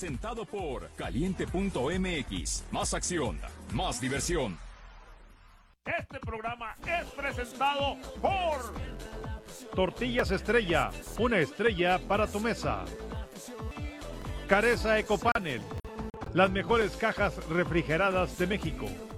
presentado por Caliente.mx. Más acción, más diversión. Este programa es presentado por Tortillas Estrella, una estrella para tu mesa. Careza Ecopanel, las mejores cajas refrigeradas de México.